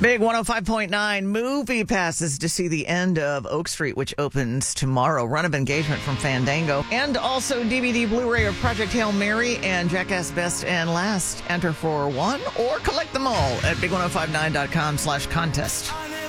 Big 105.9 movie passes to see the end of Oak Street, which opens tomorrow. Run of engagement from Fandango. And also DVD Blu-ray of Project Hail Mary and Jackass Best and Last. Enter for one or collect them all at big1059.com/contest.